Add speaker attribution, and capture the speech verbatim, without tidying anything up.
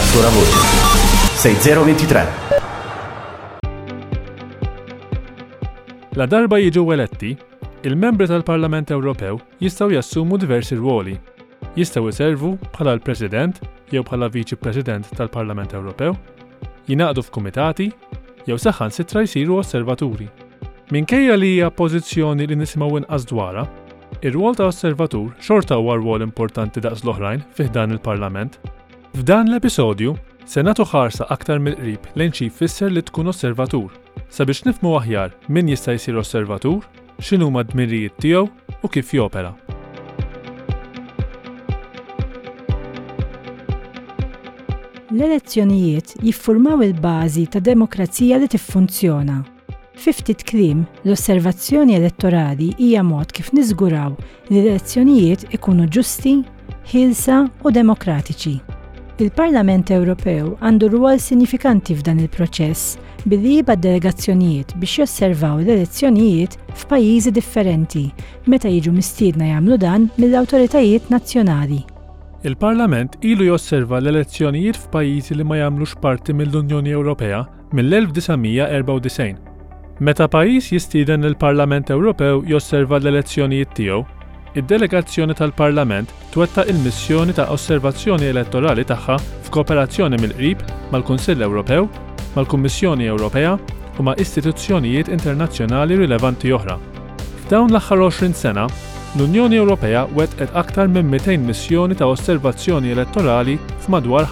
Speaker 1: Sora Voce sei zero due tre.
Speaker 2: La darba jiġu eletti, il-membri tal-Parlament Ewropew jistgħu jassumu diversi ruoli. Jistgħu jservu bħala l-President jew bħala Viċi President tal-Parlament Ewropew, jingħaqdu f'kumitati jew saħansitra jsiru osservaturi. Minkejja li hija pożizzjoni li nisimgħu inqas dwarha, ir-rwol ta' osservatur xorta huwa rwol importanti daqs l-oħrajn fih dan il-Parlament. F'dan l-episodju se nagħtu ħarsa aktar mill-qrib lejn xi jfisser li tkun osservatur, sabiex nifhmu aħjar min jista' jsir osservatur, x'inhuma d-dmirijiet tiegħu u kif jopera.
Speaker 3: L-elezzjonijiet jiffurmaw il-bażi ta' demokrazija li tiffunzjona. Fi ftit kliem, l-osservazzjoni elettorali hija mod kif niżguraw li l-elezzjonijiet ikunu ġusti, ħielsa u demokratiċi. Il-Parlament Ewropew għandu rwol sinifikanti f'dan il-proċess billi jibgħat delegazzjonijiet biex josservaw l-elezzjonijiet f'pajjiżi differenti meta jiġu mistiedna jagħmlu dan mill-awtoritajiet nazzjonali.
Speaker 2: Il-Parlament ilu josserva l-elezzjonijiet f'pajjiżi li ma jagħmlux parti mill-Unjoni Ewropea mill-elf tisa' erba' u disgħin. Meta pajjiż jistieden il-Parlament Ewropew josserva l-elezzjonijiet tiegħu, id-delegazzjoni tal-Parlament twettaq il-missjoni ta' osservazzjoni elettorali tagħha f'kooperazzjoni mill-qrib mal-Kunsill Ewropew, mal-Kummissjoni Ewropea u ma' istituzzjonijiet internazzjonali rilevanti oħra. F'dawn l-aħħar għoxrin sena, l-Unjoni Ewropea wettqet aktar minn mitejn missjoni ta' osservazzjoni elettorali f'madwar